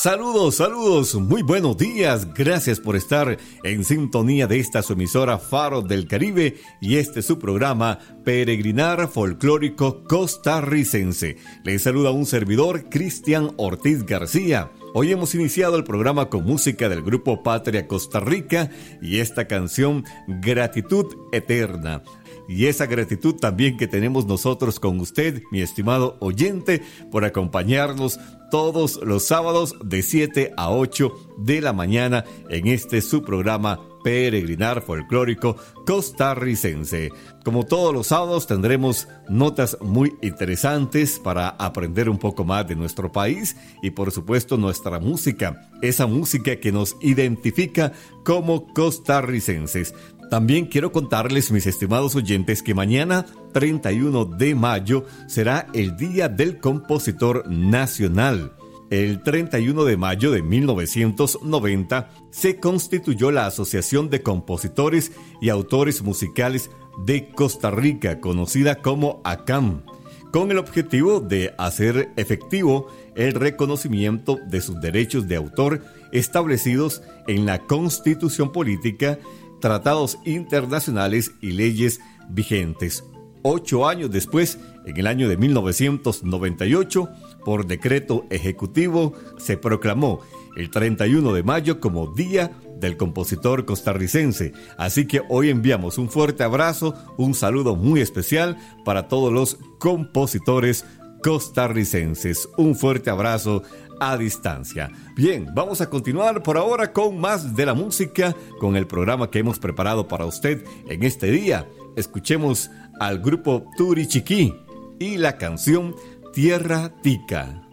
Saludos, muy buenos días. Gracias por estar en sintonía de esta su emisora Faro del Caribe y este su programa Peregrinar Folclórico Costarricense. Les saluda un servidor, Cristian Ortiz García. Hoy hemos iniciado el programa con música del grupo Patria Costa Rica y esta canción Gratitud Eterna. Y esa gratitud también que tenemos nosotros con usted, mi estimado oyente, por acompañarnos todos los sábados de 7 a 8 de la mañana en este su programa Peregrinar Folclórico Costarricense. Como todos los sábados tendremos notas muy interesantes para aprender un poco más de nuestro país y por supuesto nuestra música, esa música que nos identifica como costarricenses. También quiero contarles, mis estimados oyentes, que mañana, 31 de mayo, será el Día del Compositor Nacional. El 31 de mayo de 1990 se constituyó la Asociación de Compositores y Autores Musicales de Costa Rica, conocida como ACAM, con el objetivo de hacer efectivo el reconocimiento de sus derechos de autor establecidos en la Constitución Política, tratados internacionales y leyes vigentes. 8 años después, en el año de 1998, por decreto ejecutivo, se proclamó el 31 de mayo como Día del Compositor Costarricense. Así que hoy enviamos un fuerte abrazo, un saludo muy especial para todos los compositores costarricenses. Un fuerte abrazo a distancia. Bien, vamos a continuar por ahora con más de la música, con el programa que hemos preparado para usted en este día. Escuchemos al grupo Turichiquí y la canción Tierra Tica.